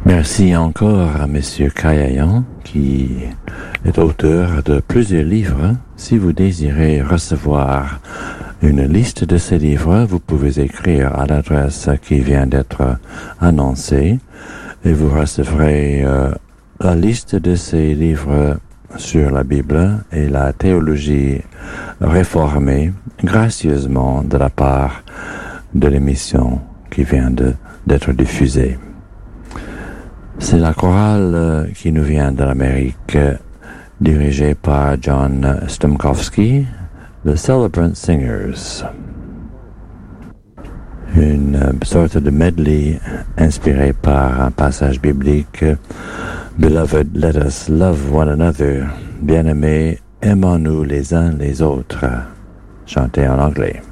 Merci encore à Monsieur Kayayan, qui est auteur de plusieurs livres. Si vous désirez recevoir une liste de ces livres, vous pouvez écrire à l'adresse qui vient d'être annoncée et vous recevrez la liste de ces livres sur la Bible et la théologie réformée gracieusement de la part de l'émission qui vient d'être diffusée. C'est la chorale qui nous vient de l'Amérique, dirigée par John Stumkowski, The Celebrant Singers. Une sorte de medley inspiré par un passage biblique, Beloved, let us love one another. Bien-aimés, aimons-nous les uns les autres. Chanté en anglais.